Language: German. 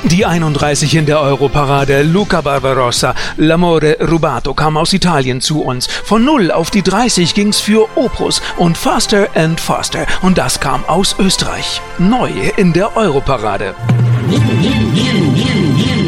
Die 31 in der Europarade, Luca Barbarossa, L'amore rubato, kam aus Italien zu uns. Von 0 auf die 30 ging's für Opus und Faster and Faster. Und das kam aus Österreich. Neu in der Europarade.